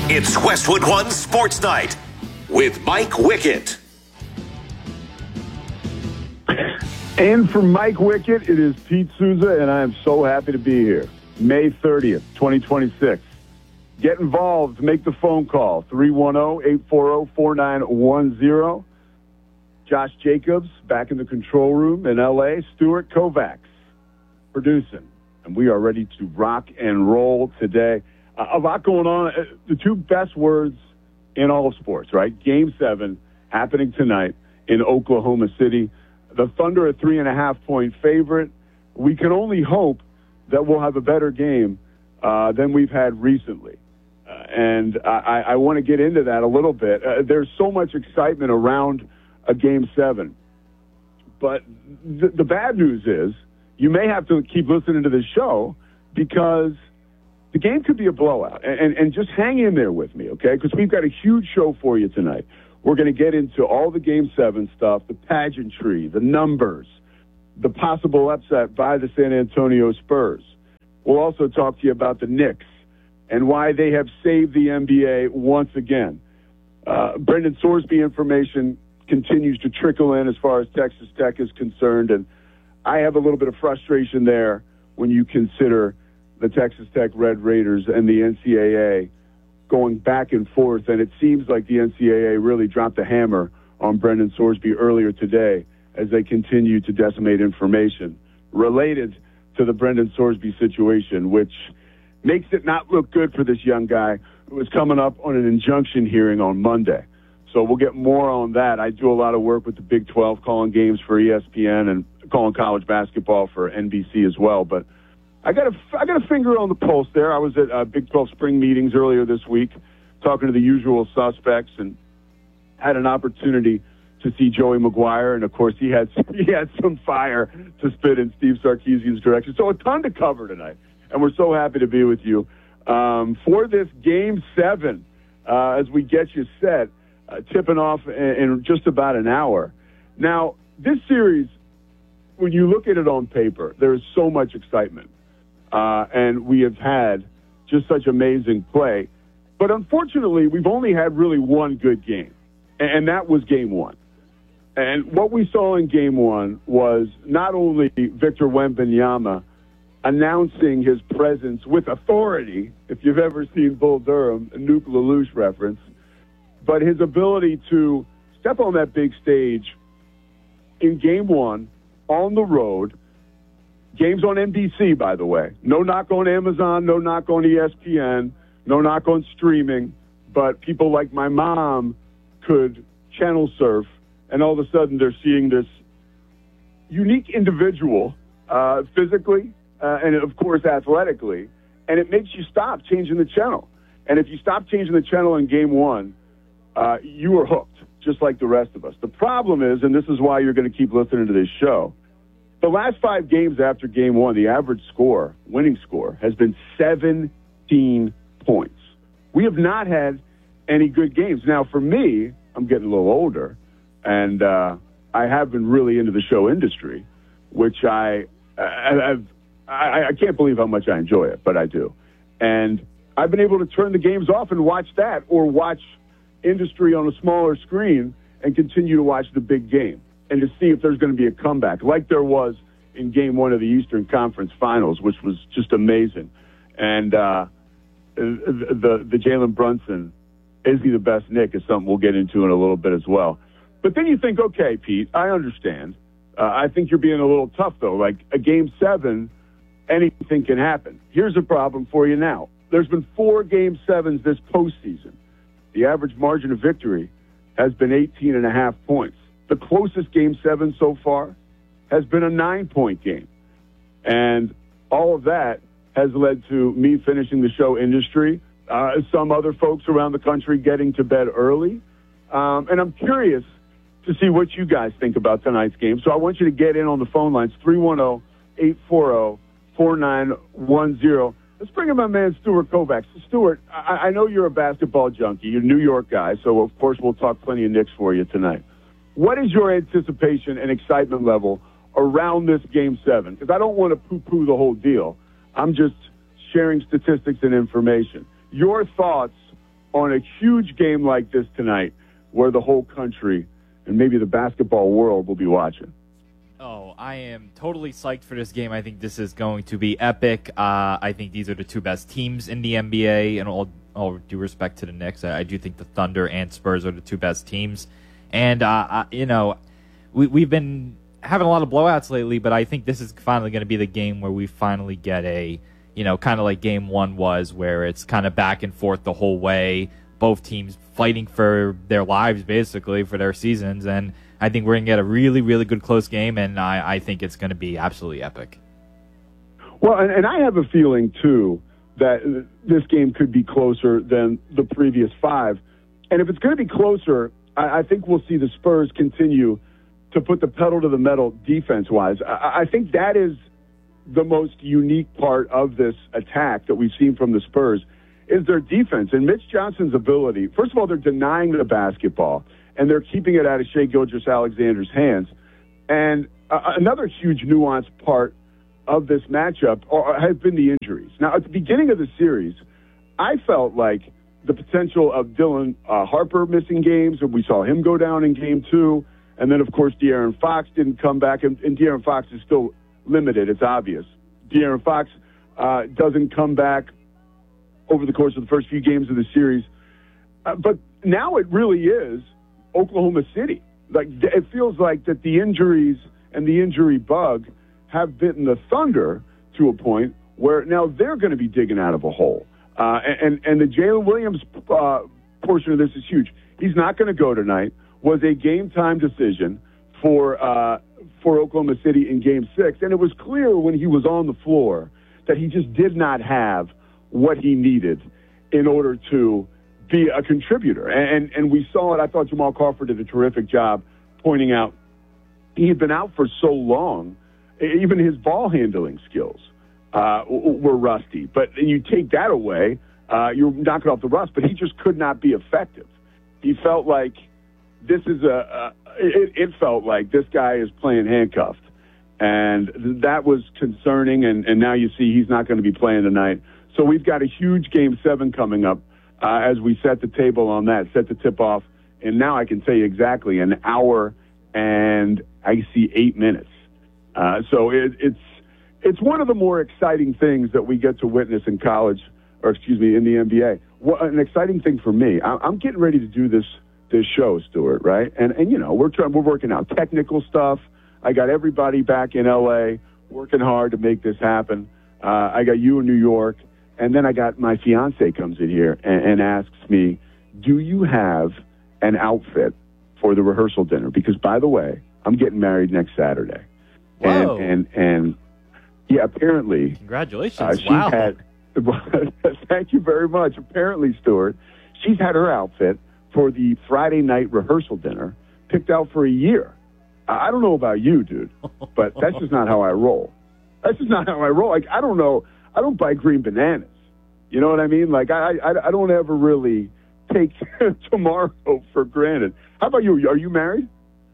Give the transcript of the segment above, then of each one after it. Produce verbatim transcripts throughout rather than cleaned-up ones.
It's Westwood One Sports Night with Mike Wickett. And for Mike Wickett, it is Pete Souza, and I am so happy to be here. May thirtieth, twenty twenty-six. Get involved. Make the phone call, three one zero, eight four zero, four nine one zero. Josh Jacobs back in the control room in L A. Stuart Kovacs producing. And we are ready to rock and roll today. Uh, a lot going on. Uh, the two best words in all of sports, right? Game seven happening tonight in Oklahoma City. The Thunder, a three and a half point favorite. We can only hope that we'll have a better game uh, than we've had recently. Uh, and I, I want to get into that a little bit. Uh, there's so much excitement around a game seven. But th- the bad news is you may have to keep listening to this show because the game could be a blowout. And, and, and just hang in there with me, okay? Because we've got a huge show for you tonight. We're going to get into all the Game seven stuff, the pageantry, the numbers, the possible upset by the San Antonio Spurs. We'll also talk to you about the Knicks and why they have saved the N B A once again. Uh, Brendan Sorsby information continues to trickle in as far as Texas Tech is concerned, and I have a little bit of frustration there when you consider the Texas Tech Red Raiders and the N C double A going back and forth, and it seems like the N C double A really dropped the hammer on Brendan Sorsby earlier today as they continue to decimate information related to the Brendan Sorsby situation, which makes it not look good for this young guy who is coming up on an injunction hearing on Monday. So we'll get more on that. I do a lot of work with the Big twelve, calling games for E S P N and calling college basketball for N B C as well, but I got a, I got a finger on the pulse there. I was at uh, Big twelve spring meetings earlier this week, talking to the usual suspects, and had an opportunity to see Joey Maguire, and of course he had he had some fire to spit in Steve Sarkisian's direction. So a ton to cover tonight, and we're so happy to be with you um, for this Game Seven uh, as we get you set, uh, tipping off in, in just about an hour. Now, this series, when you look at it on paper, there is so much excitement. Uh, and we have had just such amazing play. But unfortunately, we've only had really one good game, and that was game one. And what we saw in game one was not only Victor Wembanyama announcing his presence with authority, if you've ever seen Bull Durham, a Nuke LaLoosh reference, but his ability to step on that big stage in game one on the road. Games on N B C, by the way. No knock on Amazon, no knock on E S P N, no knock on streaming, but people like my mom could channel surf, and all of a sudden they're seeing this unique individual uh, physically uh, and, of course, athletically, and it makes you stop changing the channel. And if you stop changing the channel in game one, uh, you are hooked, just like the rest of us. The problem is, and this is why you're going to keep listening to this show, the last five games after game one, the average score, winning score, has been seventeen points. We have not had any good games. Now, for me, I'm getting a little older, and uh, I have been really into the show industry, which I, I, I've, I, I can't believe how much I enjoy it, but I do. And I've been able to turn the games off and watch that, or watch industry on a smaller screen and continue to watch the big game, and to see if there's going to be a comeback, like there was in game one of the Eastern Conference Finals, which was just amazing. And uh, the the, the Jalen Brunson, is he the best Knick, is something we'll get into in a little bit as well. But then you think, okay, Pete, I understand. Uh, I think you're being a little tough, though. Like a game seven, anything can happen. Here's a problem for you now. There's been four game sevens this postseason. The average margin of victory has been eighteen and a half points. The closest game seven so far has been a nine-point game. And all of that has led to me finishing the show industry, uh, some other folks around the country getting to bed early. Um, and I'm curious to see what you guys think about tonight's game. So I want you to get in on the phone lines, three one zero, eight four zero, four nine one zero. Let's bring in my man, Stuart Kovacs. Stuart, I, I know you're a basketball junkie. You're a New York guy, so of course we'll talk plenty of Knicks for you tonight. What is your anticipation and excitement level around this Game seven? Because I don't want to poo-poo the whole deal. I'm just sharing statistics and information. Your thoughts on a huge game like this tonight where the whole country and maybe the basketball world will be watching? Oh, I am totally psyched for this game. I think this is going to be epic. Uh, I think these are the two best teams in the N B A, and all, all due respect to the Knicks, I, I do think the Thunder and Spurs are the two best teams. And, uh, I, you know, we, we've been having a lot of blowouts lately, but I think this is finally going to be the game where we finally get a, you know, kind of like game one was, where it's kind of back and forth the whole way, both teams fighting for their lives, basically, for their seasons. And I think we're going to get a really, really good close game, and I, I think it's going to be absolutely epic. Well, and, and I have a feeling, too, that this game could be closer than the previous five. And if it's going to be closer, I, I think we'll see the Spurs continue to put the pedal to the metal defense-wise. I, I think that is the most unique part of this attack that we've seen from the Spurs is their defense. And Mitch Johnson's ability, first of all, they're denying the basketball, and they're keeping it out of Shai Gilgeous-Alexander's hands. And uh, another huge nuanced part of this matchup are, has been the injuries. Now, at the beginning of the series, I felt like the potential of Dylan uh, Harper missing games, and we saw him go down in game two. And then, of course, De'Aaron Fox didn't come back, and, and De'Aaron Fox is still limited. It's obvious. De'Aaron Fox uh, doesn't come back over the course of the first few games of the series. Uh, but now it really is Oklahoma City. Like, it feels like that the injuries and the injury bug have bitten the Thunder to a point where now they're going to be digging out of a hole. Uh, and, and the Jalen Williams uh, portion of this is huge. He's not going to go tonight. Was a game-time decision for uh, for Oklahoma City in Game six. And it was clear when he was on the floor that he just did not have what he needed in order to be a contributor. And, and we saw it. I thought Jamal Crawford did a terrific job pointing out he had been out for so long, even his ball handling skills uh, were rusty. But you take that away, uh, you're knocking off the rust. But he just could not be effective. He felt like this is a, a it, it felt like this guy is playing handcuffed. And that was concerning, and, and now you see he's not going to be playing tonight. So we've got a huge Game seven coming up uh, as we set the table on that, set the tip-off. And now I can tell you exactly an hour and I see eight minutes. Uh, so it, it's it's one of the more exciting things that we get to witness in college, or excuse me, in the N B A. What, an exciting thing for me, I, I'm getting ready to do this this show, Stuart, right? And, and you know, we're trying, we're working out technical stuff. I got everybody back in L A working hard to make this happen. Uh, I got you in New York. And then I got my fiance comes in here and, and asks me, do you have an outfit for the rehearsal dinner? Because, by the way, I'm getting married next Saturday. Whoa. And, and, and yeah, apparently. Congratulations. Uh, she wow. had, thank you very much. Apparently, Stuart, she's had her outfit for the Friday night rehearsal dinner picked out for a year. I don't know about you, dude, but that's just not how I roll. That's just not how I roll. Like, I don't know. I don't buy green bananas. You know what I mean? Like, I I, I don't ever really take tomorrow for granted. How about you? Are you married?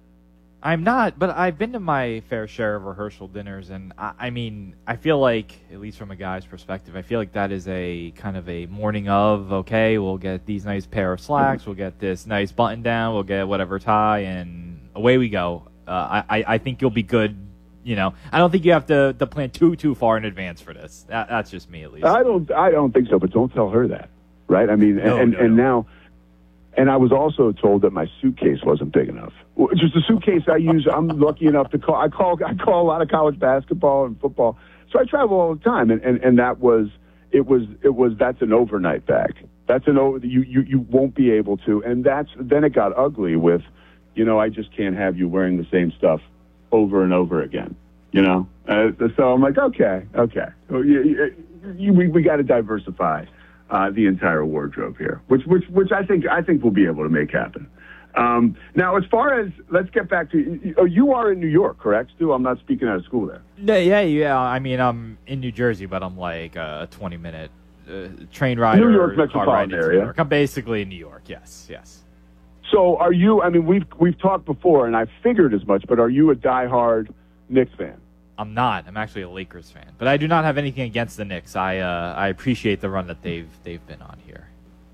I'm not, but I've been to my fair share of rehearsal dinners, and I, I mean, I feel like, at least from a guy's perspective, I feel like that is a kind of a morning of, okay, we'll get these nice pair of slacks, we'll get this nice button down, we'll get whatever tie, and away we go. Uh, I, I think you'll be good. You know, I don't think you have to, to plan too too far in advance for this. That, that's just me, at least. I don't I don't think so, but don't tell her that, right? I mean, no, and, no, and no. now, and I was also told that my suitcase wasn't big enough. Just a suitcase I use. I'm lucky enough to call. I call I call a lot of college basketball and football, so I travel all the time, and, and, and that was it was it was that's an overnight bag. That's an over you, you you won't be able to, and that's then it got ugly with, you know, I just can't have you wearing the same stuff over and over again, you know? Uh, so I'm like, okay, okay. So you, you, we we got to diversify uh, the entire wardrobe here, which which which I think I think we'll be able to make happen. Um, now, as far as, let's get back to, oh, you are in New York, correct, Stu? I'm not speaking out of school there. Yeah, yeah, yeah. I mean, I'm in New Jersey, but I'm like a twenty-minute uh, train ride. New York car metropolitan ride into area. New York. I'm basically in New York, yes, yes. So are you, I mean, we've we've talked before, and I figured as much, but are you a diehard Knicks fan? I'm not. I'm actually a Lakers fan, but I do not have anything against the Knicks. I uh, I appreciate the run that they've they've been on here.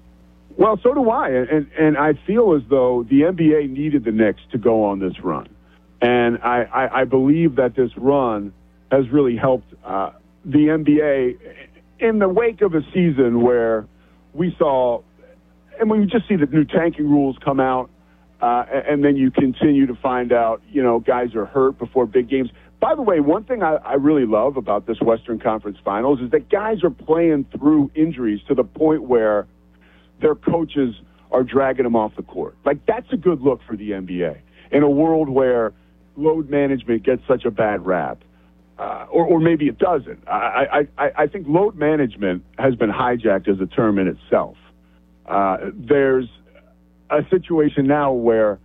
Well, so do I, and and I feel as though the N B A needed the Knicks to go on this run, and I, I, I believe that this run has really helped uh, the N B A in the wake of a season where we saw, and we just see the new tanking rules come out, uh, and then you continue to find out, you know, guys are hurt before big games. By the way, one thing I, I really love about this Western Conference Finals is that guys are playing through injuries to the point where their coaches are dragging them off the court. Like, that's a good look for the N B A in a world where load management gets such a bad rap. Uh, or, or maybe it doesn't. I, I, I think load management has been hijacked as a term in itself. Uh, there's a situation now where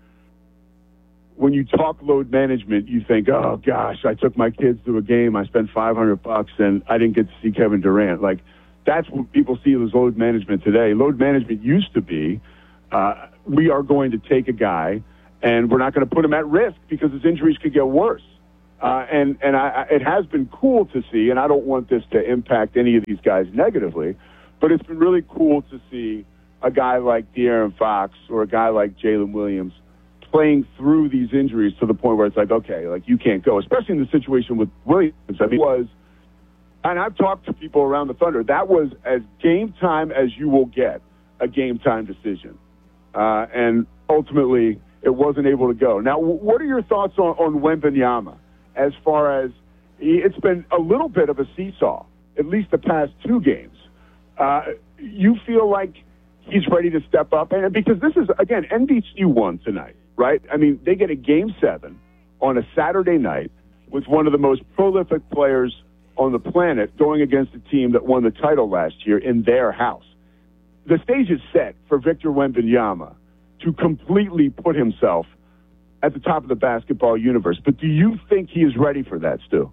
when you talk load management, you think, oh, gosh, I took my kids to a game, I spent five hundred bucks, and I didn't get to see Kevin Durant. Like, that's what people see as load management today. Load management used to be, uh, we are going to take a guy, and we're not going to put him at risk because his injuries could get worse. Uh, and and I, it has been cool to see, and I don't want this to impact any of these guys negatively, but it's been really cool to see a guy like De'Aaron Fox or a guy like Jalen Williams playing through these injuries to the point where it's like, okay, like you can't go, especially in the situation with Williams. I mean, it was, and I've talked to people around the Thunder, that was as game time as you will get a game time decision. Uh, and ultimately, it wasn't able to go. Now, what are your thoughts on, on Wembanyama? As far as it's been a little bit of a seesaw, at least the past two games. Uh, you feel like he's ready to step up? And because this is, again, N B C won tonight, right? I mean, they get a game seven on a Saturday night with one of the most prolific players on the planet going against a team that won the title last year in their house. The stage is set for Victor Wembanyama to completely put himself at the top of the basketball universe. But do you think he is ready for that, Stu?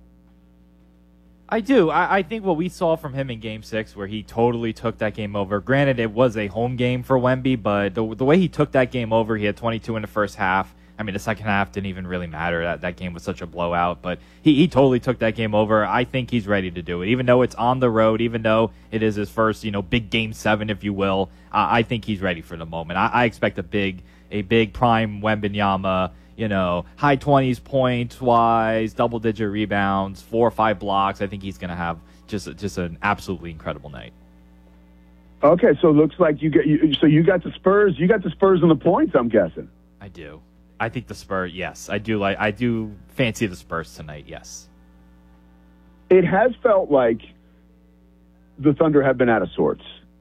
I do. I, I think what we saw from him in Game Six, where he totally took that game over. Granted, it was a home game for Wemby, but the the way he took that game over, he had twenty-two in the first half. I mean, the second half didn't even really matter. That that game was such a blowout, but he, he totally took that game over. I think he's ready to do it, even though it's on the road, even though it is his first, you know, big Game Seven, if you will. Uh, I think he's ready for the moment. I, I expect a big, a big prime Wembanyama. You know, high twenties points wise, double digit rebounds, four or five blocks. I think he's going to have just just an absolutely incredible night. Okay, so it looks like you get you, so you got the Spurs. You got the Spurs on the points, I'm guessing. I do. I think the Spurs. Yes, I do. Like I do fancy the Spurs tonight. Yes. It has felt like the Thunder have been out of sorts,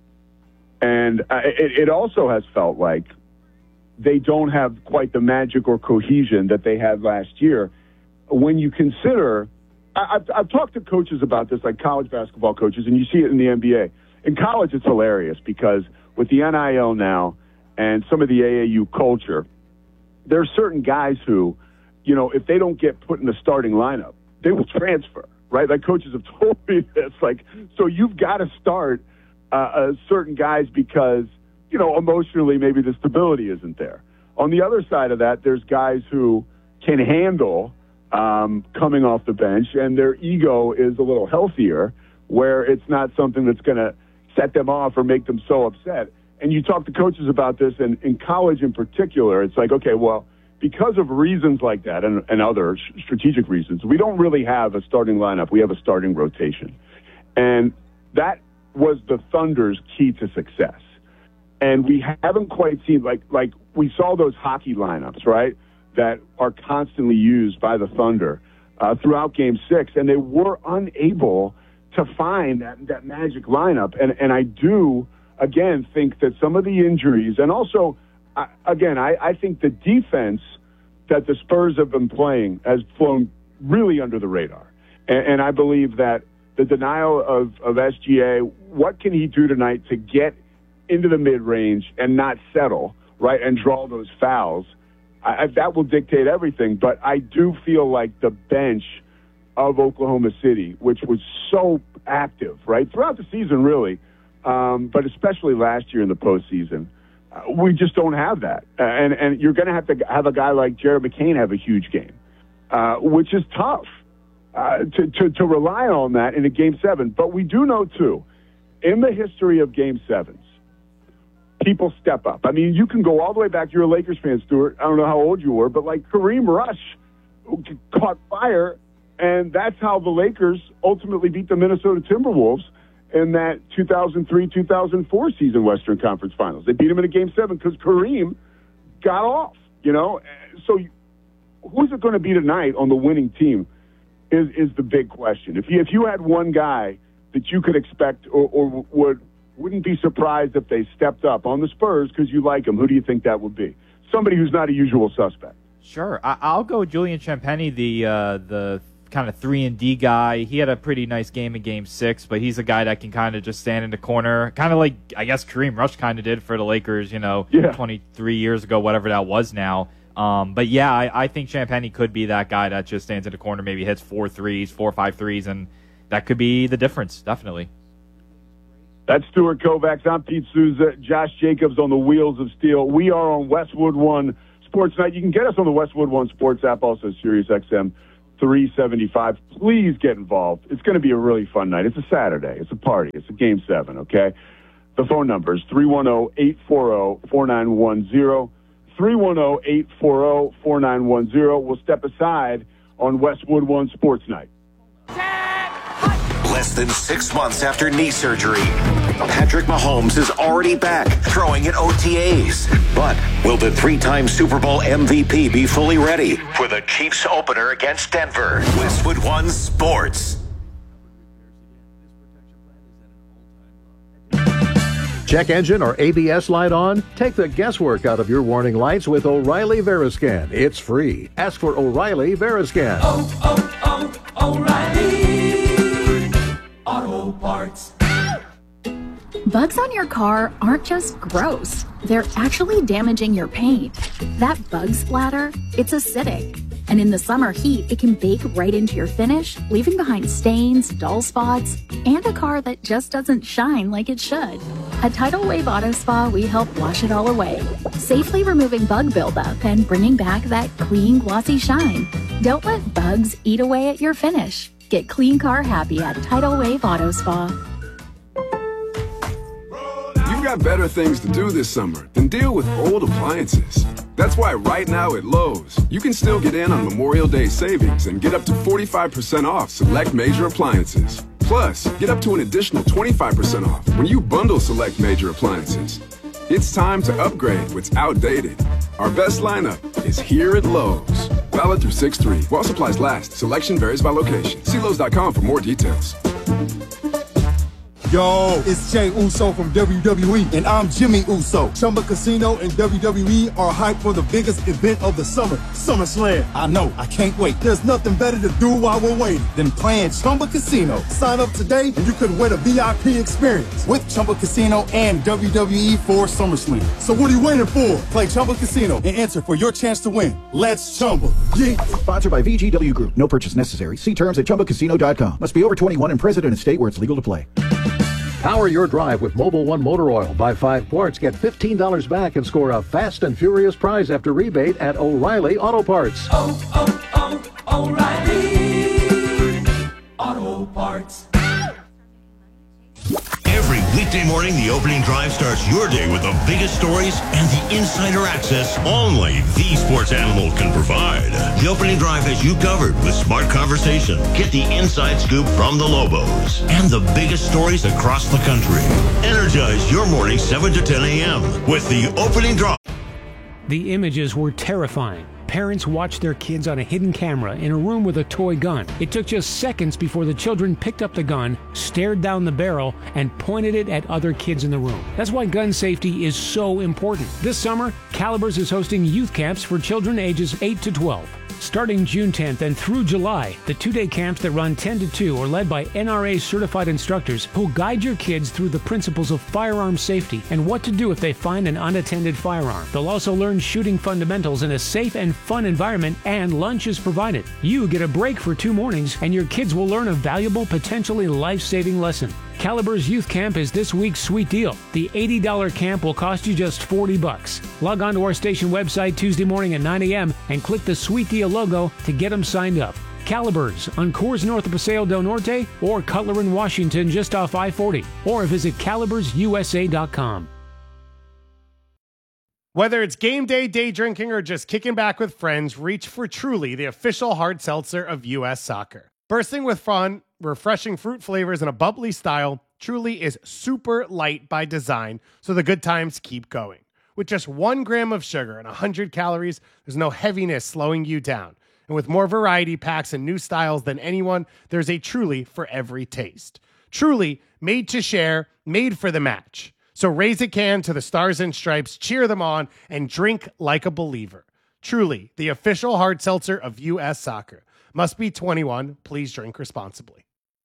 and uh, it, it also has felt like they don't have quite the magic or cohesion that they had last year. When you consider, I, I've, I've talked to coaches about this, like college basketball coaches, and you see it in the N B A. In college, it's hilarious because with the N I L now and some of the A A U culture, there are certain guys who, you know, if they don't get put in the starting lineup, they will transfer, right? Like coaches have told me this. Like, so you've got to start uh, uh, certain guys because, you know, emotionally, maybe the stability isn't there. On the other side of that, there's guys who can handle um, coming off the bench, and their ego is a little healthier, where it's not something that's going to set them off or make them so upset. And you talk to coaches about this, and in college in particular, it's like, okay, well, because of reasons like that and, and other sh- strategic reasons, we don't really have a starting lineup. We have a starting rotation. And that was the Thunder's key to success. And we haven't quite seen, like, like we saw those hockey lineups, right, that are constantly used by the Thunder uh, throughout Game Six, and they were unable to find that, that magic lineup. And, and I do, again, think that some of the injuries, and also, I, again, I, I think the defense that the Spurs have been playing has flown really under the radar. And, and I believe that the denial of, of S G A, what can he do tonight to get into the mid-range and not settle, right, and draw those fouls, I, that will dictate everything. But I do feel like the bench of Oklahoma City, which was so active, right, throughout the season, really, um, but especially last year in the postseason, uh, we just don't have that. Uh, and, and you're going to have to have a guy like Jared McCain have a huge game, uh, which is tough uh, to, to, to rely on that in a Game seven. But we do know, too, in the history of Game sevens, people step up. I mean, you can go all the way back. You're a Lakers fan, Stuart. I don't know how old you were, but like Kareem Rush caught fire, and that's how the Lakers ultimately beat the Minnesota Timberwolves in that two thousand three two thousand four season Western Conference Finals. They beat him in a game seven because Kareem got off, you know. So who's it going to be tonight on the winning team is, is the big question. If you, if you had one guy that you could expect or, or would, wouldn't be surprised if they stepped up on the Spurs because you like him, who do you think that would be? Somebody who's not a usual suspect. Sure. I- I'll go Julian Champagny, the uh, the kind of three and D guy. He had a pretty nice game in game six, but he's a guy that can kind of just stand in the corner, kind of like, I guess, Kareem Rush kind of did for the Lakers, you know, yeah. twenty-three years ago, whatever that was now. Um, but, yeah, I, I think Champagny could be that guy that just stands in the corner, maybe hits four threes, four or five threes, and that could be the difference, definitely. That's Stuart Kovacs. I'm Pete Souza. Josh Jacobs on the Wheels of Steel. We are on Westwood One Sports Night. You can get us on the Westwood One Sports app, also Sirius X M three seventy-five. Please get involved. It's going to be a really fun night. It's a Saturday. It's a party. It's a game seven, okay? The phone number is three one zero, eight four zero, four nine one zero. three one zero, eight four zero, four nine one zero. We'll step aside on Westwood One Sports Night. Less than six months after knee surgery, Patrick Mahomes is already back throwing at O T As. But will the three-time Super Bowl M V P be fully ready for the Chiefs opener against Denver? Westwood One Sports. Check engine or A B S light on? Take the guesswork out of your warning lights with O'Reilly Veriscan. It's free. Ask for O'Reilly Veriscan. Oh, oh, oh, O'Reilly Auto Parts. Bugs on your car aren't just gross. They're actually damaging your paint. That bug splatter, it's acidic. And in the summer heat, it can bake right into your finish, leaving behind stains, dull spots, and a car that just doesn't shine like it should. At Tidal Wave Auto Spa, we help wash it all away, safely removing bug buildup and bringing back that clean, glossy shine. Don't let bugs eat away at your finish. Get clean car happy at Tidal Wave Auto Spa. You've got better things to do this summer than deal with old appliances. That's why right now at Lowe's, you can still get in on Memorial Day savings and get up to forty-five percent off select major appliances. Plus, get up to an additional twenty-five percent off when you bundle select major appliances. It's time to upgrade what's outdated. Our best lineup is here at Lowe's. Valid through six three. While supplies last, selection varies by location. See Lowe's dot com for more details. Yo, it's Jay Uso from W W E, and I'm Jimmy Uso. Chumba Casino and W W E are hyped for the biggest event of the summer, SummerSlam. I know, I can't wait. There's nothing better to do while we're waiting than playing Chumba Casino. Sign up today, and you could win a V I P experience with Chumba Casino and W W E for SummerSlam. So what are you waiting for? Play Chumba Casino and enter for your chance to win. Let's Chumba. Yeah. Sponsored by V G W Group. No purchase necessary. See terms at chumba casino dot com. Must be over twenty-one and present in a state where it's legal to play. Power your drive with Mobil one Motor Oil. Buy five quarts, get fifteen dollars back and score a fast and furious prize after rebate at O'Reilly Auto Parts. Oh, oh, oh, O'Reilly Auto Parts. Every weekday morning, the opening drive starts your day with the biggest stories and the insider access only the sports animal can provide. The opening drive has you covered with smart conversation. Get the inside scoop from the Lobos and the biggest stories across the country. Energize your morning seven to ten a.m. with the opening drive. The images were terrifying. Parents watched their kids on a hidden camera in a room with a toy gun. It took just seconds before the children picked up the gun, stared down the barrel, and pointed it at other kids in the room. That's why gun safety is so important. This summer, Calibers is hosting youth camps for children ages eight to twelve. Starting June tenth and through July, the two-day camps that run ten to two are led by N R A-certified instructors who'll guide your kids through the principles of firearm safety and what to do if they find an unattended firearm. They'll also learn shooting fundamentals in a safe and fun environment, and lunch is provided. You get a break for two mornings, and your kids will learn a valuable, potentially life-saving lesson. Calibers Youth Camp is this week's sweet deal. The eighty dollars camp will cost you just forty bucks. Log on to our station website Tuesday morning at nine a.m. and click the Sweet Deal logo to get them signed up. Calibers on Coors north of Paseo del Norte or Cutler in Washington just off I forty, or visit calibers U S A dot com. Whether it's game day, day drinking, or just kicking back with friends, reach for Truly, the official hard seltzer of U S Soccer. Bursting with fun, refreshing fruit flavors, and a bubbly style, Truly is super light by design, so the good times keep going. With just one gram of sugar and one hundred calories, there's no heaviness slowing you down. And with more variety packs and new styles than anyone, there's a Truly for every taste. Truly, made to share, made for the match. So raise a can to the Stars and Stripes, cheer them on, and drink like a believer. Truly, the official hard seltzer of U S Soccer. Must be twenty-one. Please drink responsibly.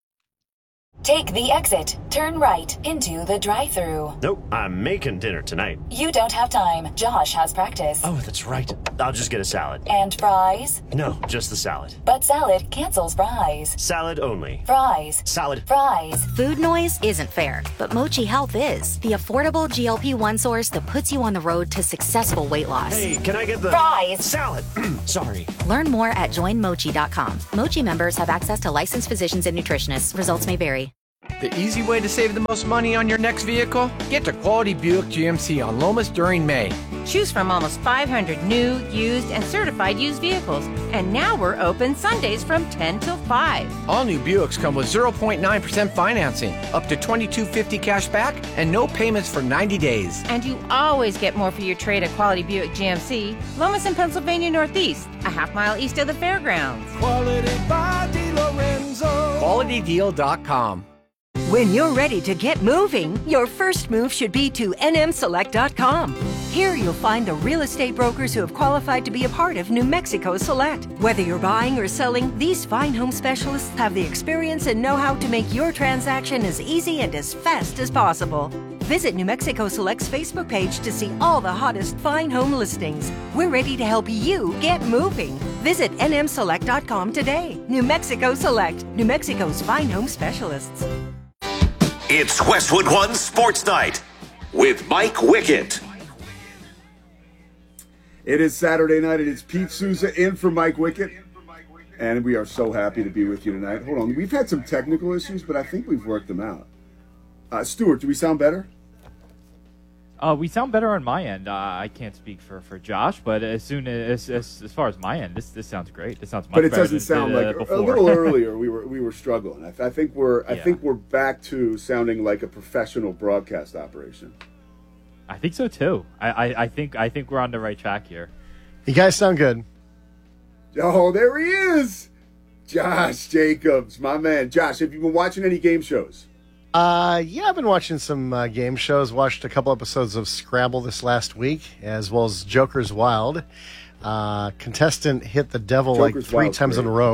Take the exit, turn right into the drive-thru. Nope, I'm making dinner tonight. You don't have time. Josh has practice. Oh, that's right. I'll just get a salad. And fries? No, just the salad. But salad cancels fries. Salad only. Fries. Salad. Fries. Food noise isn't fair, but Mochi Health is. The affordable G L P one source that puts you on the road to successful weight loss. Hey, can I get the... Fries. Salad. Sorry. Learn more at join mochi dot com. Mochi members have access to licensed physicians and nutritionists. Results may vary. The easy way to save the most money on your next vehicle? Get to Quality Buick G M C on Lomas during May. Choose from almost five hundred new, used, and certified used vehicles. And now we're open Sundays from ten till five. All new Buicks come with zero point nine percent financing, up to twenty-two fifty cash back, and no payments for ninety days. And you always get more for your trade at Quality Buick G M C, Lomas in Pennsylvania Northeast, a half mile east of the fairgrounds. Quality by DeLorenzo. quality deal dot com. When you're ready to get moving, your first move should be to N M select dot com. Here you'll find the real estate brokers who have qualified to be a part of New Mexico Select. Whether you're buying or selling, these fine home specialists have the experience and know-how to make your transaction as easy and as fast as possible. Visit New Mexico Select's Facebook page to see all the hottest fine home listings. We're ready to help you get moving. Visit N M select dot com today. New Mexico Select, New Mexico's fine home specialists. It's Westwood One Sports Night with Mike Wickett. It is Saturday night. It is Pete Souza in for Mike Wickett. And we are so happy to be with you tonight. Hold on. We've had some technical issues, but I think we've worked them out. Uh, Stuart, do we sound better? Uh, we sound better on my end. Uh, I can't speak for, for Josh, but as soon as, as as far as my end, this this sounds great. This sounds much but it better doesn't than sound uh, like before. A little earlier. We were we were struggling. I, th- I think we're I Yeah. think we're back to sounding like a professional broadcast operation. I think so too. I, I, I think I think we're on the right track here. You guys sound good. Oh, there he is, Josh Jacobs, my man. Josh, have you been watching any game shows? Uh, yeah, I've been watching some uh, game shows. Watched a couple episodes of Scrabble this last week, as well as Joker's Wild. Uh, contestant hit the devil Joker's like three Wild's times great. in a row.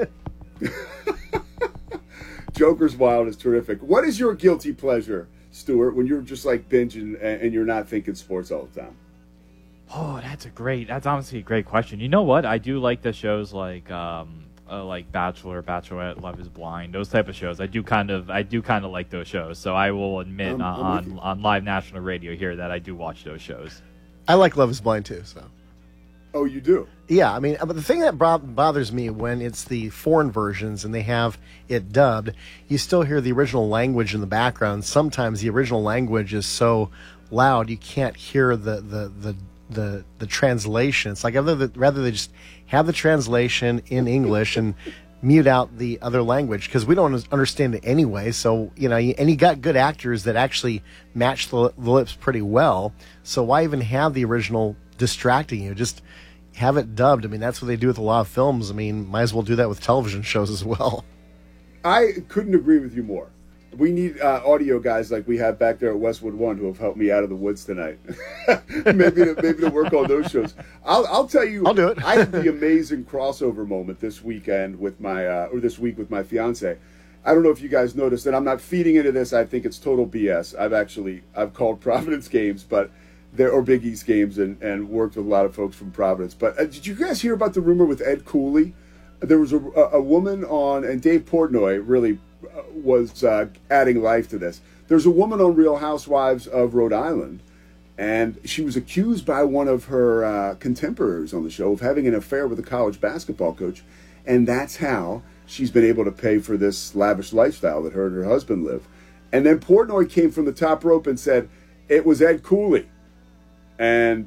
Joker's Wild is terrific. What is your guilty pleasure, Stuart, when you're just like binging and, and you're not thinking sports all the time? Oh, that's a great. That's honestly a great question. You know what? I do like the shows like um, uh, like Bachelor, Bachelorette, Love Is Blind, those type of shows. I do kind of, I do kind of like those shows. So I will admit I'm- uh, I'm with on you. on live national radio here that I do watch those shows. I like Love Is Blind too. So. Oh, you do? Yeah, I mean, but the thing that bro- bothers me when it's the foreign versions and they have it dubbed, you still hear the original language in the background. Sometimes the original language is so loud you can't hear the the the the, the translation. It's like rather rather they just have the translation in English and mute out the other language because we don't understand it anyway. So you know, and you got good actors that actually match the, the lips pretty well. So why even have the original distracting you? Just have it dubbed. I mean, that's what they do with a lot of films. I mean, might as well do that with television shows as well. I couldn't agree with you more. We need uh, audio guys like we have back there at Westwood One who have helped me out of the woods tonight. maybe to, maybe to work on those shows. I'll, I'll tell you. I'll do it. I had the amazing crossover moment this weekend with my uh, or this week with my fiance. I don't know if you guys noticed, and I'm not feeding into this. I think it's total B S. I've actually I've called Providence games, but there or Big East games, and, and worked with a lot of folks from Providence. But uh, did you guys hear about the rumor with Ed Cooley? There was a, a woman on, and Dave Portnoy really was uh, adding life to this. There's a woman on Real Housewives of Rhode Island, and she was accused by one of her uh, contemporaries on the show of having an affair with a college basketball coach, and that's how she's been able to pay for this lavish lifestyle that her and her husband live. And then Portnoy came from the top rope and said, it was Ed Cooley. And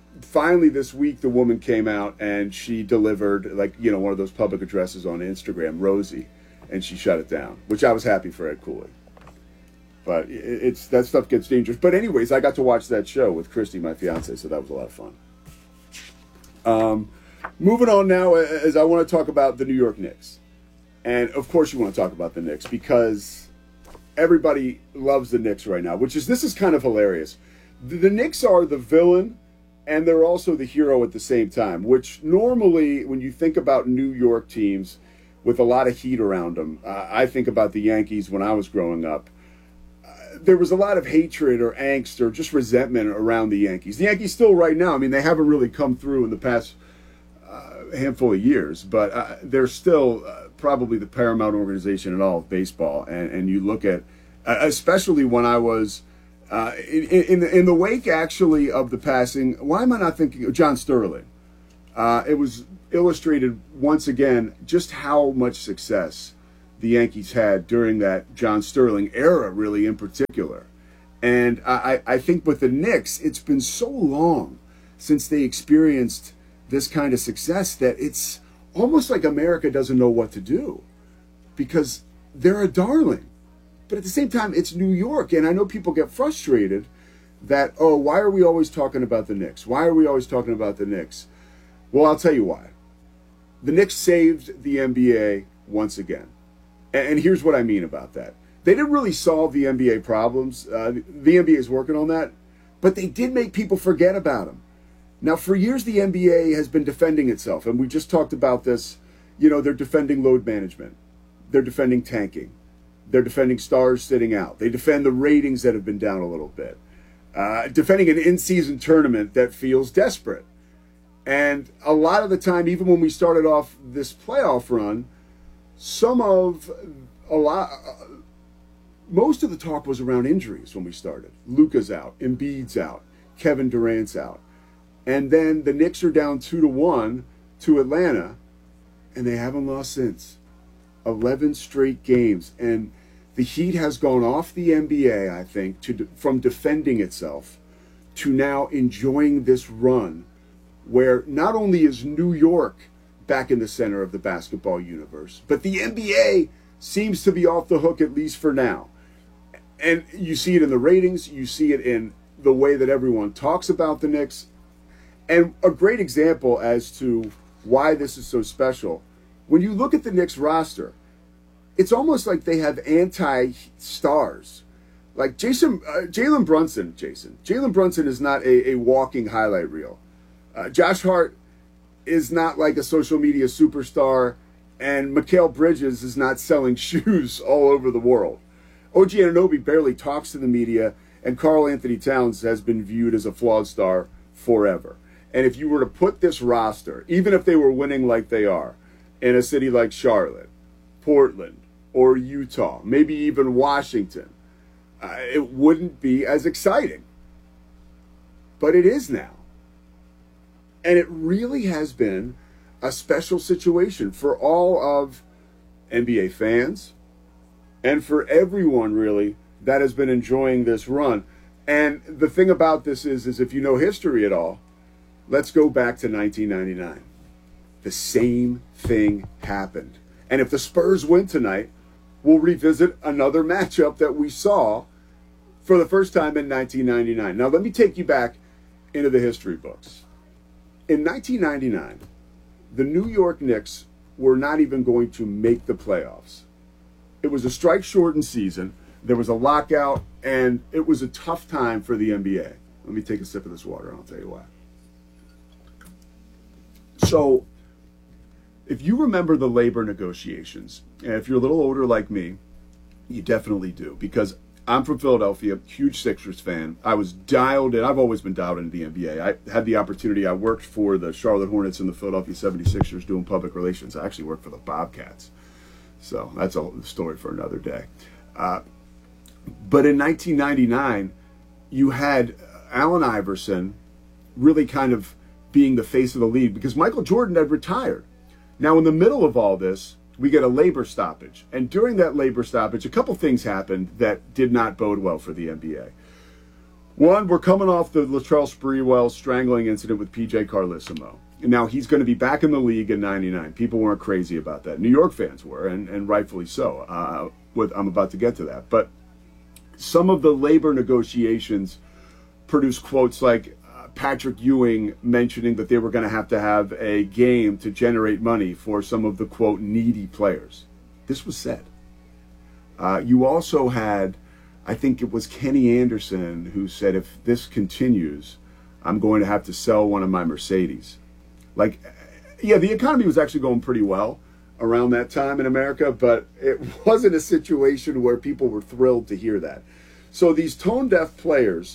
finally this week the woman came out and she delivered, like, you know, one of those public addresses on Instagram, Rosie, and she shut it down, which I was happy for Ed Cooley. But it's that stuff gets dangerous. But anyways, I got to watch that show with Christy, my fiance, so that was a lot of fun. Um, moving on now, as I want to talk about the New York Knicks. And, of course, you want to talk about the Knicks because everybody loves the Knicks right now, which is, this is kind of hilarious. The, the Knicks are the villain, and they're also the hero at the same time, which normally, when you think about New York teams with a lot of heat around them, uh, I think about the Yankees when I was growing up. Uh, there was a lot of hatred or angst or just resentment around the Yankees. The Yankees still right now, I mean, they haven't really come through in the past uh, handful of years, but uh, they're still uh, probably the paramount organization in all of baseball. And, and you look at, uh, especially when I was uh, in, in, in the wake, actually, of the passing, why am I not thinking of John Sterling? Uh, it was illustrated once again just how much success the Yankees had during that John Sterling era, really, in particular. And I, I think with the Knicks, it's been so long since they experienced this kind of success that it's almost like America doesn't know what to do because they're a darling. But at the same time, it's New York, and I know people get frustrated that, oh, why are we always talking about the Knicks? Why are we always talking about the Knicks? Well, I'll tell you why. The Knicks saved the N B A once again. And here's what I mean about that. They didn't really solve the N B A problems. Uh, the N B A is working on that. But they did make people forget about them. Now, for years, the N B A has been defending itself. And we just talked about this. You know, they're defending load management. They're defending tanking. They're defending stars sitting out. They defend the ratings that have been down a little bit. Uh, defending an in-season tournament that feels desperate. And a lot of the time, even when we started off this playoff run, some of a lot, uh, most of the talk was around injuries when we started. Luka's out, Embiid's out, Kevin Durant's out, and then the Knicks are down two to one to Atlanta, and they haven't lost since. Eleven straight games, and the heat has gone off the N B A. I think to from defending itself to now enjoying this run, where not only is New York back in the center of the basketball universe, but the N B A seems to be off the hook, at least for now. And you see it in the ratings, you see it in the way that everyone talks about the Knicks. And a great example as to why this is so special, when you look at the Knicks roster, it's almost like they have anti-stars. Like Jason, uh, Jalen Brunson, Jason. Jalen Brunson is not a, a walking highlight reel. Uh, Josh Hart is not like a social media superstar, and Mikal Bridges is not selling shoes all over the world. O G Anunoby barely talks to the media, and Karl Anthony Towns has been viewed as a flawed star forever. And if you were to put this roster, even if they were winning like they are, in a city like Charlotte, Portland, or Utah, maybe even Washington, uh, it wouldn't be as exciting. But it is now. And it really has been a special situation for all of N B A fans and for everyone, really, that has been enjoying this run. And the thing about this is, is if you know history at all, let's go back to nineteen ninety-nine. The same thing happened. And if the Spurs win tonight, we'll revisit another matchup that we saw for the first time in nineteen ninety-nine. Now, let me take you back into the history books. In nineteen ninety-nine, the New York Knicks were not even going to make the playoffs. It was a strike-shortened season. There was a lockout, and it was a tough time for the N B A. Let me take a sip of this water, and I'll tell you why. So, if you remember the labor negotiations, and if you're a little older like me, you definitely do, because I'm from Philadelphia, huge Sixers fan. I was dialed in. I've always been dialed into the N B A. I had the opportunity. I worked for the Charlotte Hornets and the Philadelphia seventy-sixers doing public relations. I actually worked for the Bobcats. So that's a story for another day. Uh, but in nineteen ninety-nine, you had Allen Iverson really kind of being the face of the league because Michael Jordan had retired. Now, in the middle of all this, we get a labor stoppage. And during that labor stoppage, a couple things happened that did not bode well for the N B A. One, we're coming off the Latrell Sprewell strangling incident with P J Carlesimo. Now, he's going to be back in the league in ninety-nine. People weren't crazy about that. New York fans were, and, and rightfully so. Uh, with, I'm about to get to that. But some of the labor negotiations produced quotes like uh, Patrick Ewing mentioning that they were going to have to have a game to generate money for some of the, quote, needy players. This was said. Uh, you also had, I think it was Kenny Anderson who said, if this continues, I'm going to have to sell one of my Mercedes. Like, yeah, the economy was actually going pretty well around that time in America, but it wasn't a situation where people were thrilled to hear that. So these tone-deaf players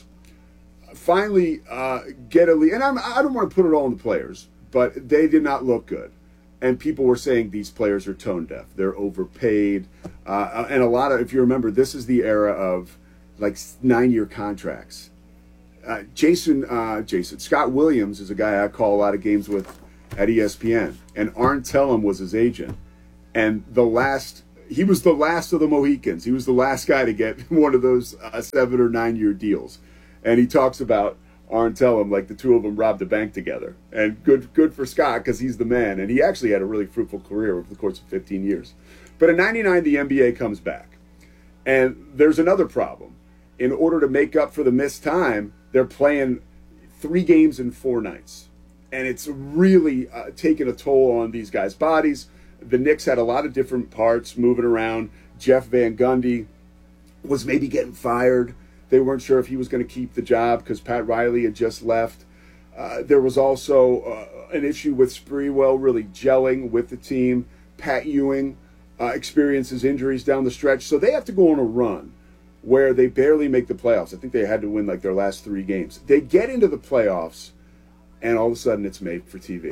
finally uh, get a lead. And I'm, I don't want to put it all on the players, but they did not look good. And people were saying these players are tone-deaf. They're overpaid. Uh, and a lot of, if you remember, this is the era of like nine-year contracts. Uh, Jason, uh, Jason, Scott Williams is a guy I call a lot of games with at E S P N, and Arn Tellem was his agent. And the last, he was the last of the Mohicans. He was the last guy to get one of those uh, seven or nine year deals. And he talks about Arn Tellem like the two of them robbed a bank together. And good, good for Scott because he's the man. And he actually had a really fruitful career over the course of fifteen years. But in ninety-nine, the N B A comes back, and there's another problem. In order to make up for the missed time, they're playing three games in four nights. And it's really uh, taken a toll on these guys' bodies. The Knicks had a lot of different parts moving around. Jeff Van Gundy was maybe getting fired. They weren't sure if he was going to keep the job because Pat Riley had just left. Uh, there was also uh, an issue with Sprewell really gelling with the team. Pat Ewing uh, experiences injuries down the stretch. So they have to go on a run where they barely make the playoffs. I think they had to win like their last three games. They get into the playoffs, and all of a sudden it's made for T V.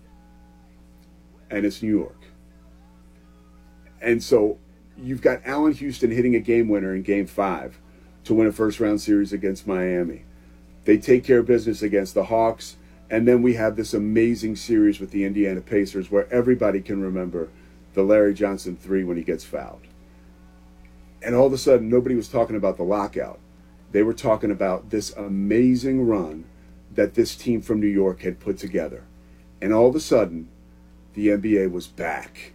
And it's New York. And so you've got Allen Houston hitting a game winner in game five to win a first-round series against Miami. They take care of business against the Hawks, and then we have this amazing series with the Indiana Pacers where everybody can remember the Larry Johnson three when he gets fouled. And all of a sudden, nobody was talking about the lockout. They were talking about this amazing run that this team from New York had put together. And all of a sudden, the N B A was back.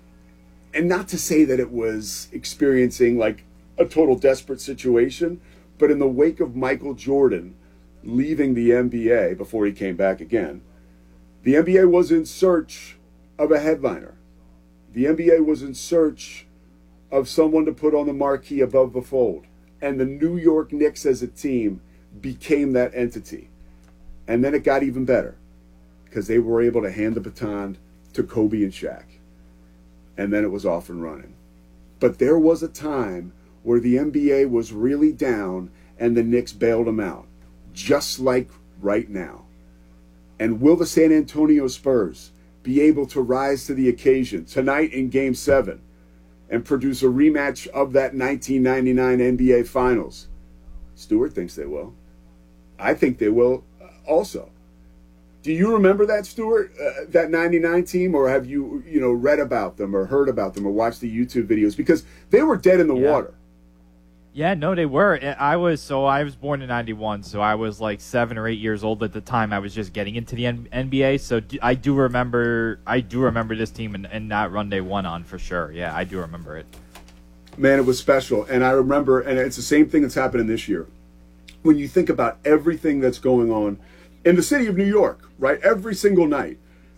And not to say that it was experiencing like a total desperate situation, but in the wake of Michael Jordan leaving the N B A before he came back again, the N B A was in search of a headliner. The N B A was in search of someone to put on the marquee above the fold. And the New York Knicks as a team became that entity. And then it got even better because they were able to hand the baton to Kobe and Shaq. And then it was off and running. But there was a time where the N B A was really down and the Knicks bailed them out, just like right now. And will the San Antonio Spurs be able to rise to the occasion tonight in Game seven and produce a rematch of that nineteen ninety-nine N B A Finals? Stewart thinks they will. I think they will also. Do you remember that, Stewart, uh, that ninety-nine team, or have you, you know, read about them or heard about them or watched the YouTube videos? Because they were dead in the yeah. water. Yeah, no, they were. I was so I was born in ninety-one, so I was like seven or eight years old at the time. I was just getting into the N B A, so I do remember. I do remember this team and, and that run they won on for sure. Yeah, I do remember it. Man, it was special, and I remember, and it's the same thing that's happening this year. When you think about everything that's going on in the city of New York, right? Every single night,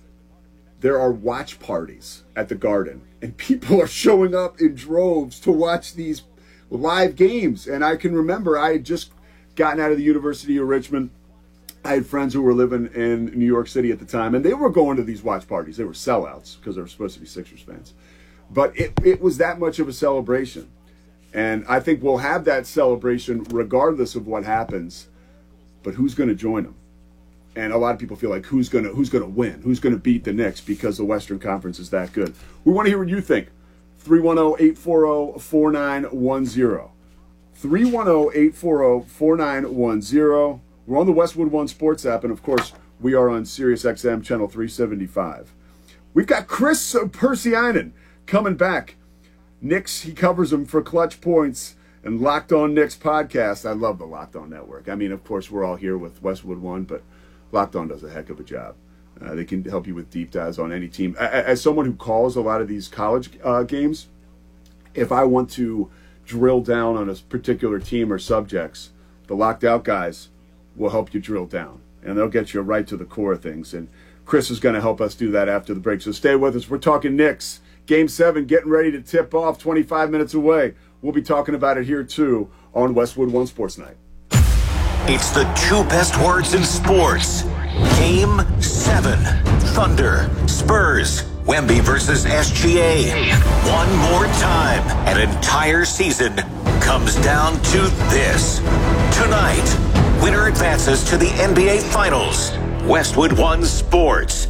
there are watch parties at the Garden, and people are showing up in droves to watch these live games. And I can remember I had just gotten out of the University of Richmond. I had friends who were living in New York City at the time, and they were going to these watch parties. They were sellouts because they were supposed to be Sixers fans. But it, it was that much of a celebration. And I think we'll have that celebration regardless of what happens. But who's going to join them? And a lot of people feel like who's going to who's going to win? Who's going to beat the Knicks because the Western Conference is that good? We want to hear what you think. three one zero, eight four zero, four nine one zero. three one zero, eight four zero, four nine one zero. We're on the Westwood One Sports app, and of course, we are on Sirius X M channel three seventy-five. We've got Chris Persianen coming back. Knicks, he covers them for Clutch Points And Locked On Knicks podcast. I love the Locked On Network. I mean, of course, we're all here with Westwood One, but Locked On does a heck of a job. Uh, they can help you with deep dives on any team. As someone who calls a lot of these college uh, games, if I want to drill down on a particular team or subjects, the Locked Out guys will help you drill down, and they'll get you right to the core of things. And Chris is going to help us do that after the break. So stay with us. We're talking Knicks. Game seven getting ready to tip off, twenty-five minutes away. We'll be talking about it here, too, on Westwood One Sports Night. It's the two best words in sports. Game seven. Thunder, Spurs, Wemby versus S G A. One more time. An entire season comes down to this. Tonight, winner advances to the N B A Finals. Westwood One Sports.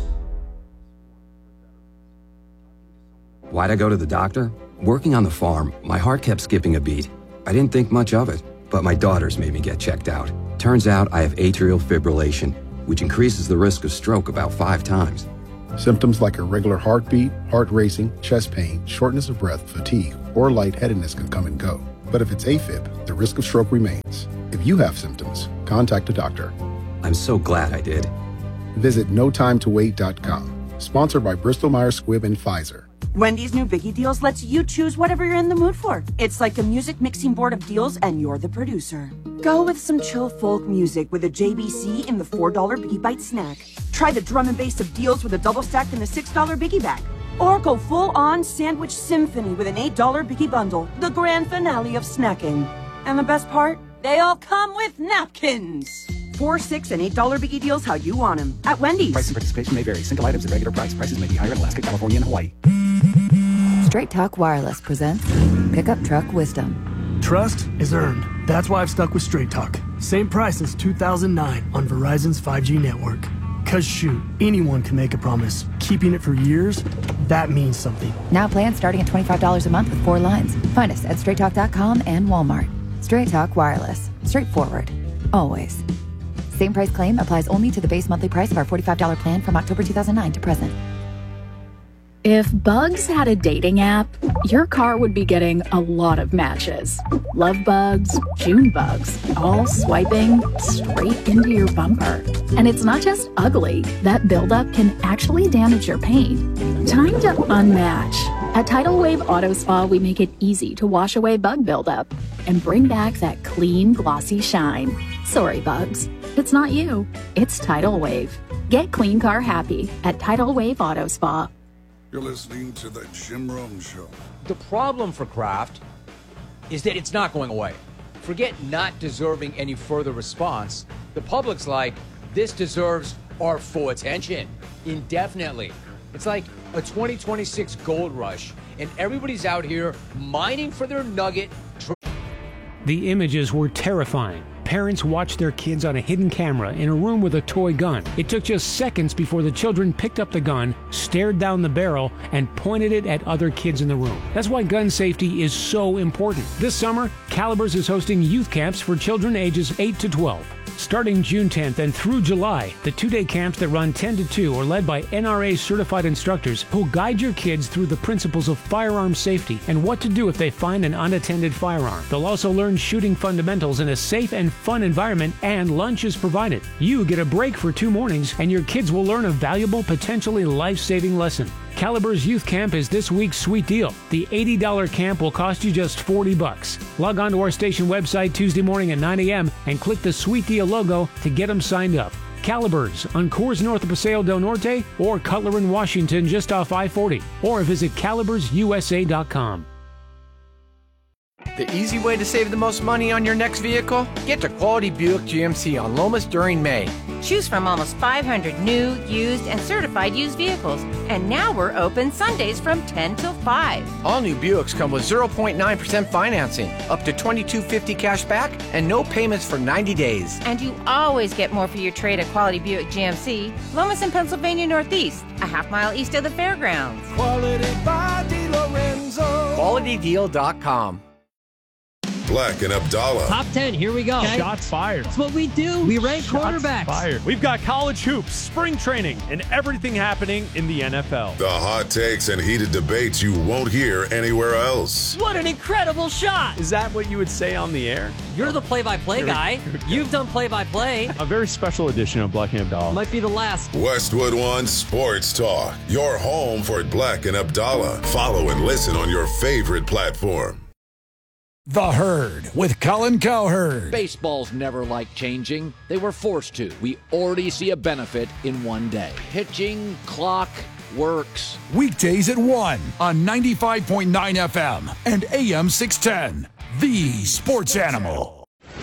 Why'd I go to the doctor? Working on the farm, my heart kept skipping a beat. I didn't think much of it, but my daughters made me get checked out. Turns out I have atrial fibrillation, which increases the risk of stroke about five times. Symptoms like irregular heartbeat, heart racing, chest pain, shortness of breath, fatigue, or lightheadedness can come and go. But if it's AFib, the risk of stroke remains. If you have symptoms, contact a doctor. I'm so glad I did. Visit no time to wait dot com. Sponsored by Bristol Myers Squibb and Pfizer. Wendy's new Biggie Deals lets you choose whatever you're in the mood for. It's like a music mixing board of deals, and you're the producer. Go with some chill folk music with a J B C in the four dollar Biggie Bite snack. Try the drum and bass of deals with a double stack in the six dollar Biggie Bag. Or go full-on sandwich symphony with an eight dollar Biggie Bundle, the grand finale of snacking. And the best part? They all come with napkins. Four, six, and eight dollar Biggie Deals how you want them at Wendy's. Price and participation may vary. Single items at regular price. Prices may be higher in Alaska, California, and Hawaii. Straight Talk Wireless presents Pickup Truck Wisdom. Trust is earned. That's why I've stuck with Straight Talk. Same price since two thousand nine on Verizon's five G network. Cause shoot, anyone can make a promise. Keeping it for years, that means something. Now plans starting at twenty-five dollars a month with four lines. Find us at straight talk dot com and Walmart. Straight Talk Wireless. Straightforward. Always. Same price claim applies only to the base monthly price of our forty-five dollar plan from October two thousand nine to present. If Bugs had a dating app, your car would be getting a lot of matches. Love bugs, June bugs, all swiping straight into your bumper. And it's not just ugly. That buildup can actually damage your paint. Time to unmatch. At Tidal Wave Auto Spa, we make it easy to wash away bug buildup and bring back that clean, glossy shine. Sorry, bugs. It's not you. It's Tidal Wave. Get clean car happy at Tidal Wave Auto Spa. You're listening to the Jim Rome Show. The problem for Kraft is that it's not going away. Forget not deserving any further response. The public's like, this deserves our full attention indefinitely. It's like a twenty twenty-six gold rush, and everybody's out here mining for their nugget. The images were terrifying. Parents watched their kids on a hidden camera in a room with a toy gun. It took just seconds before the children picked up the gun, stared down the barrel, and pointed it at other kids in the room. That's why gun safety is so important. This summer, Calibers is hosting youth camps for children ages eight to twelve. Starting June tenth and through July, the two-day camps that run ten to two are led by N R A-certified instructors who'll guide your kids through the principles of firearm safety and what to do if they find an unattended firearm. They'll also learn shooting fundamentals in a safe and fun environment, and lunch is provided. You get a break for two mornings, and your kids will learn a valuable, potentially life-saving lesson. Calibers Youth Camp is this week's sweet deal. The eighty dollar camp will cost you just forty bucks. Log on to our station website Tuesday morning at nine a.m. and click the Sweet Deal logo to get them signed up. Calibers on Coors north of Paseo del Norte or Cutler in Washington just off I forty, or visit calibers U S A dot com. The easy way to save the most money on your next vehicle? Get to Quality Buick G M C on Lomas during May. Choose from almost five hundred new, used, and certified used vehicles. And now we're open Sundays from ten till five. All new Buicks come with zero point nine percent financing, up to twenty-two fifty cash back, and no payments for ninety days. And you always get more for your trade at Quality Buick G M C, Lomas in Pennsylvania Northeast, a half mile east of the fairgrounds. Quality by DeLorenzo. Quality Deal dot com. Black and Abdallah. Top ten, here we go. Okay. Shots fired. That's what we do. We rank Shots quarterbacks. Fired. We've got college hoops, spring training, and everything happening in the N F L. The hot takes and heated debates you won't hear anywhere else. What an incredible shot. Is that what you would say on the air? You're the play-by-play guy. You've done play-by-play. A very special edition of Black and Abdallah. Might be the last. Westwood One Sports Talk. Your home for Black and Abdallah. Follow and listen on your favorite platform. The Herd with Colin Cowherd. Baseball's never liked changing. They were forced to. We already see a benefit in one day. Pitching, clock, works. Weekdays at one on ninety-five point nine F M and A M six ten. The Sports Animal.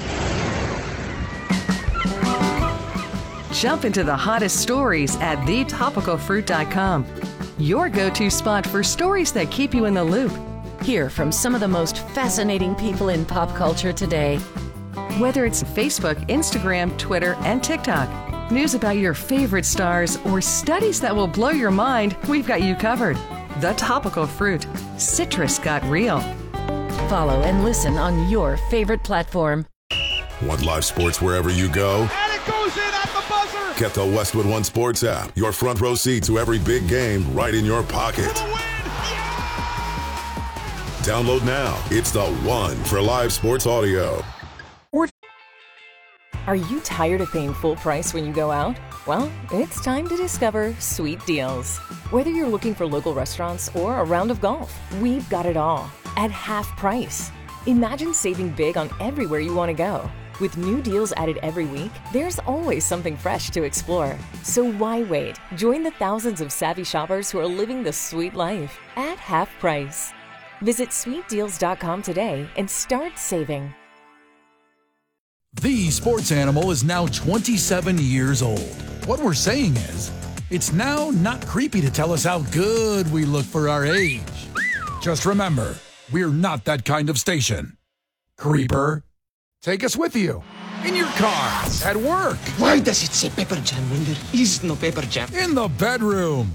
Jump into the hottest stories at the topical fruit dot com. Your go-to spot for stories that keep you in the loop. Hear from some of the most fascinating people in pop culture today. Whether it's Facebook, Instagram, Twitter, and TikTok, news about your favorite stars, or studies that will blow your mind, we've got you covered. The Topical Fruit. Citrus got real. Follow and listen on your favorite platform. Want live sports wherever you go? And it goes in at the buzzer! Get the Westwood One Sports app. Your front row seat to every big game right in your pocket. Download now. It's the one for live sports audio. Are you tired of paying full price when you go out? Well, it's time to discover Sweet Deals. Whether you're looking for local restaurants or a round of golf, we've got it all at half price. Imagine saving big on everywhere you want to go. With new deals added every week, there's always something fresh to explore. So why wait? Join the thousands of savvy shoppers who are living the sweet life at half price. Visit sweet deals dot com today and start saving. The Sports Animal is now twenty-seven years old. What we're saying is, it's now not creepy to tell us how good we look for our age. Just remember, we're not that kind of station. Creeper, take us with you. In your car, at work. Why does it say pepper jam when there is no pepper jam? In the bedroom.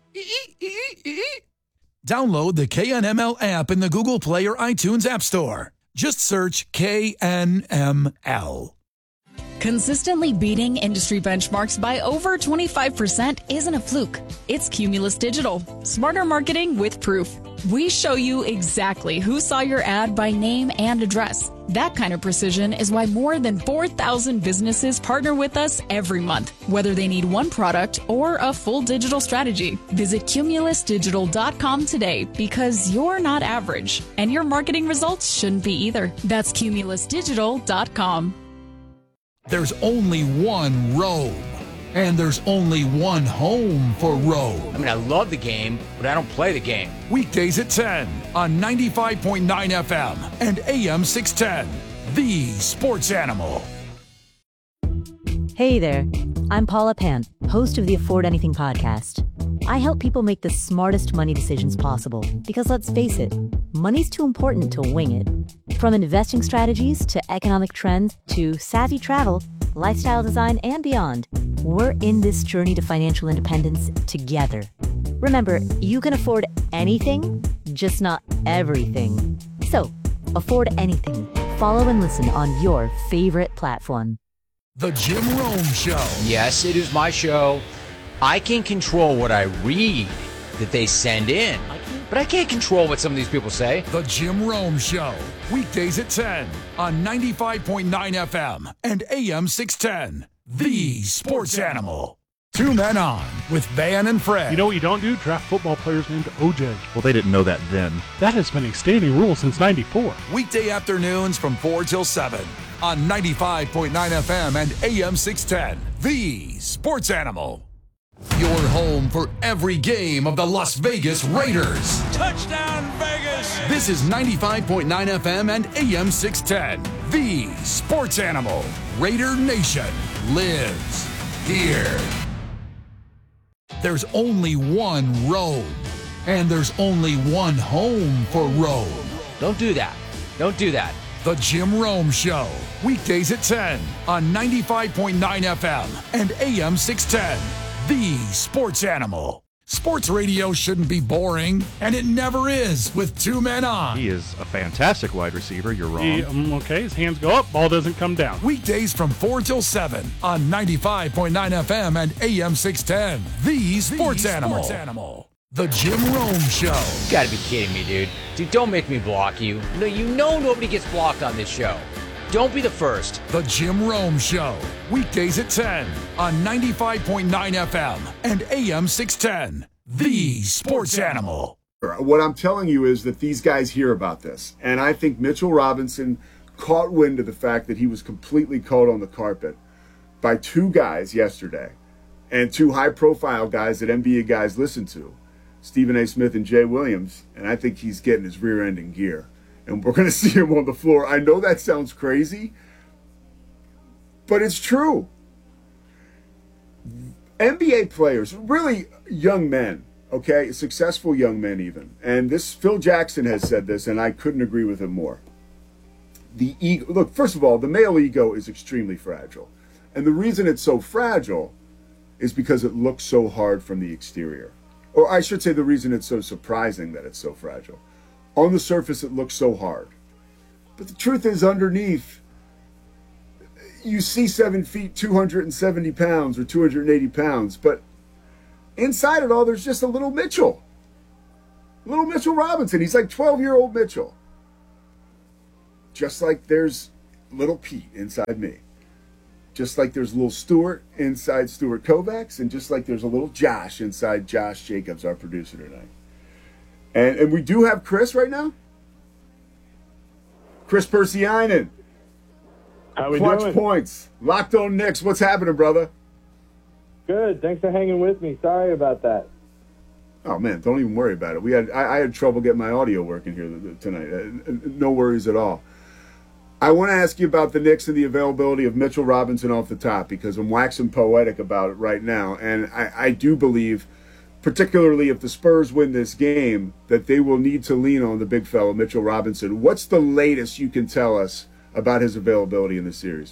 Download the K N M L app in the Google Play or iTunes App Store. Just search K N M L. Consistently beating industry benchmarks by over twenty-five percent isn't a fluke. It's Cumulus Digital. Smarter marketing with proof. We show you exactly who saw your ad by name and address. That kind of precision is why more than four thousand businesses partner with us every month, whether they need one product or a full digital strategy. Visit cumulus digital dot com today because you're not average, and your marketing results shouldn't be either. That's cumulus digital dot com. There's only one Rome, and there's only one home for Rome. I mean, I love the game, but I don't play the game. Weekdays at ten on ninety-five point nine F M and A M six ten. The Sports Animal. Hey there, I'm Paula Pan, host of the Afford Anything podcast. I help people make the smartest money decisions possible because, let's face it, money's too important to wing it. From investing strategies to economic trends to savvy travel, lifestyle design, and beyond, we're in this journey to financial independence together. Remember, you can afford anything, just not everything. So, afford anything. Follow and listen on your favorite platform. The Jim Rome Show. Yes, it is my show. I can control what I read that they send in, but I can't control what some of these people say. The Jim Rome Show. Weekdays at ten on ninety-five point nine F M and A M six ten. The Sports Animal. Two men on with Van and Fred. You know what you don't do? Draft football players named O J. Well, they didn't know that then. That has been a standing rule since ninety-four. Weekday afternoons from four till seven on ninety-five point nine F M and A M six ten. The Sports Animal. Your home for every game of the Las Vegas Raiders. Touchdown, Vegas! This is ninety-five point nine F M and A M six ten. The Sports Animal. Raider Nation lives here. There's only one Rome, and there's only one home for Rome. Don't do that. Don't do that. The Jim Rome Show. Weekdays at ten on ninety-five point nine F M and A M six ten. The Sports Animal. Sports radio shouldn't be boring, and it never is with two men on. He is a fantastic wide receiver. You're wrong. He, um, okay, his hands go up, ball doesn't come down. Weekdays from four till seven on ninety-five point nine F M and A M six ten. The Sports, the Animal. Sports Animal. The Jim Rome Show. You gotta be kidding me, dude. Dude, don't make me block you. No, you know nobody gets blocked on this show. Don't be the first. The Jim Rome Show. Weekdays at ten on ninety-five point nine F M and A M six ten. The Sports Animal. What I'm telling you is that these guys hear about this. And I think Mitchell Robinson caught wind of the fact that he was completely caught on the carpet by two guys yesterday. And two high-profile guys that N B A guys listen to. Stephen A. Smith and Jay Williams. And I think he's getting his rear end in gear. And we're going to see him on the floor. I know that sounds crazy, but it's true. N B A players, really young men, okay, successful young men even. And this, Phil Jackson has said this, and I couldn't agree with him more. The ego, look, first of all, the male ego is extremely fragile. And the reason it's so fragile is because it looks so hard from the exterior. Or I should say the reason it's so surprising that it's so fragile. On the surface, it looks so hard. But the truth is, underneath, you see seven feet, two hundred seventy pounds or two hundred eighty pounds. But inside it all, there's just a little Mitchell. Little Mitchell Robinson. He's like twelve-year-old Mitchell. Just like there's little Pete inside me. Just like there's little Stuart inside Stuart Kovacs. And just like there's a little Josh inside Josh Jacobs, our producer tonight. And, and we do have Chris right now. Chris Persianen. How we Clutch doing? Points. Locked on Knicks. What's happening, brother? Good. Thanks for hanging with me. Sorry about that. Oh, man, don't even worry about it. We had I, I had trouble getting my audio working here tonight. Uh, no worries at all. I want to ask you about the Knicks and the availability of Mitchell Robinson off the top because I'm waxing poetic about it right now. And I, I do believe, particularly if the Spurs win this game, that they will need to lean on the big fella, Mitchell Robinson. What's the latest you can tell us about his availability in the series?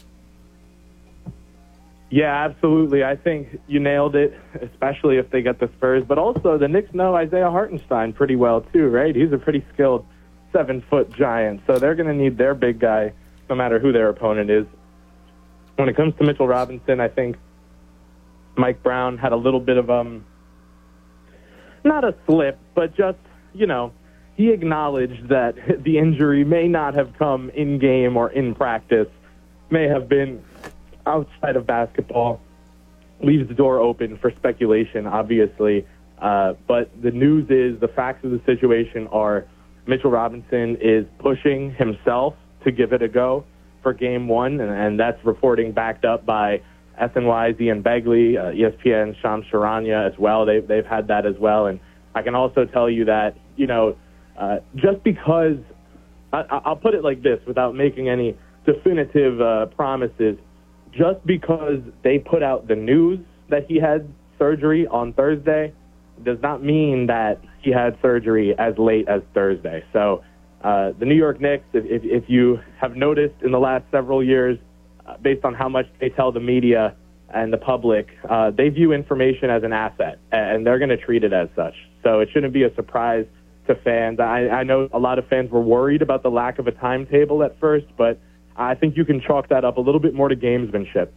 Yeah, absolutely. I think you nailed it, especially if they get the Spurs. But also, the Knicks know Isaiah Hartenstein pretty well, too, right? He's a pretty skilled seven-foot giant. So they're going to need their big guy, no matter who their opponent is. When it comes to Mitchell Robinson, I think Mike Brown had a little bit of, um, not a slip, but just, you know, he acknowledged that the injury may not have come in-game or in practice, may have been outside of basketball. Leaves the door open for speculation, obviously. Uh, but the news is, the facts of the situation are Mitchell Robinson is pushing himself to give it a go for game one, and, and that's reporting backed up by S N Y's Ian Begley, uh, E S P N's Shams Charania as well. They've, they've had that as well. And I can also tell you that, you know, uh, just because, I, I'll put it like this without making any definitive uh, promises, just because they put out the news that he had surgery on Thursday does not mean that he had surgery as late as Thursday. So uh, the New York Knicks, if, if, if you have noticed in the last several years, uh, based on how much they tell the media and the public, uh, they view information as an asset, and they're going to treat it as such. So it shouldn't be a surprise to fans. I, I know a lot of fans were worried about the lack of a timetable at first, but I think you can chalk that up a little bit more to gamesmanship.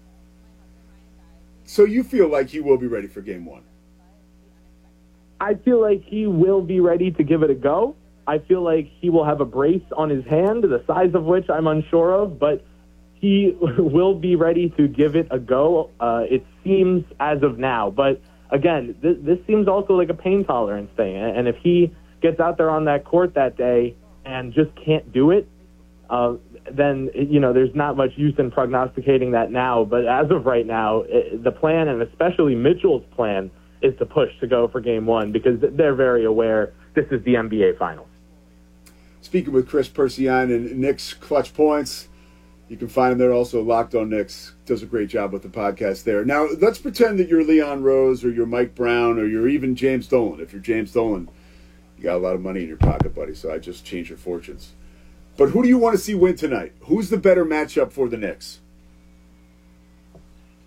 So you feel like he will be ready for game one? I feel like he will be ready to give it a go. I feel like he will have a brace on his hand, the size of which I'm unsure of, but he will be ready to give it a go. Uh, it seems as of now. But again, this, this seems also like a pain tolerance thing. And if he gets out there on that court that day and just can't do it, uh, then, you know, there's not much use in prognosticating that now. But as of right now, it, the plan, and especially Mitchell's plan, is to push to go for game one because they're very aware this is the N B A Finals. Speaking with Chris Persianen and Knicks Clutch Points, you can find him there also. Locked on Knicks does a great job with the podcast there. Now, let's pretend that you're Leon Rose or you're Mike Brown or you're even James Dolan. If you're James Dolan, you got a lot of money in your pocket, buddy, so I just changed your fortunes. But who do you want to see win tonight? Who's the better matchup for the Knicks?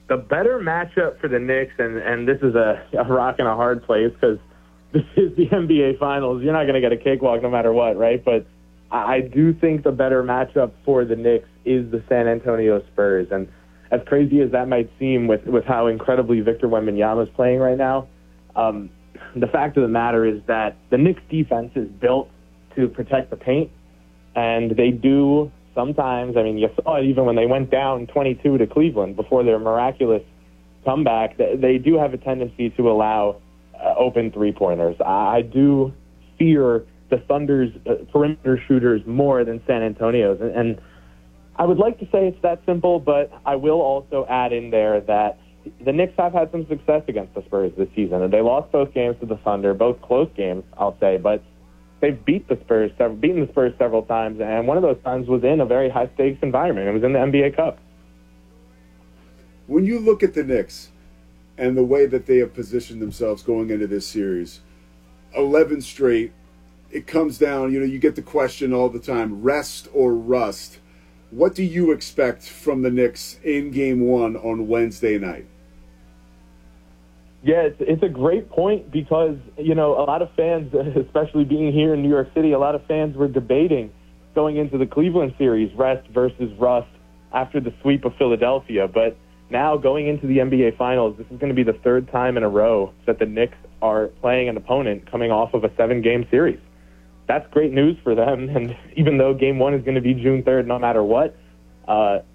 the better matchup for the Knicks, and, and this is a, a rock and a hard place because this is the N B A Finals. You're not going to get a cakewalk no matter what, right? But I do think the better matchup for the Knicks is the San Antonio Spurs. And as crazy as that might seem with, with how incredibly Victor Wembanyama is playing right now, um, the fact of the matter is that the Knicks defense is built to protect the paint, and they do sometimes. I mean, you saw it even when they went down twenty-two to Cleveland before their miraculous comeback. They do have a tendency to allow uh, open three-pointers. I do fear the Thunder's uh, perimeter shooters more than San Antonio's. And, and I would like to say it's that simple, but I will also add in there that the Knicks have had some success against the Spurs this season. And they lost both games to the Thunder, both close games, I'll say, but they've beat the Spurs, several, beaten the Spurs several times, and one of those times was in a very high-stakes environment. It was in the N B A Cup. When you look at the Knicks and the way that they have positioned themselves going into this series, eleven straight, it comes down, you know, you get the question all the time, rest or rust. What do you expect from the Knicks in game one on Wednesday night? Yeah, it's, it's a great point because, you know, a lot of fans, especially being here in New York City, a lot of fans were debating going into the Cleveland series, rest versus rust, after the sweep of Philadelphia. But now going into the N B A Finals, this is going to be the third time in a row that the Knicks are playing an opponent coming off of a seven-game series. That's great news for them. And even though game one is going to be June third, no matter what, uh,